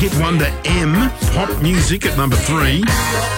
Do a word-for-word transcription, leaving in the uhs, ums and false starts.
hit wonder M, pop music at number three.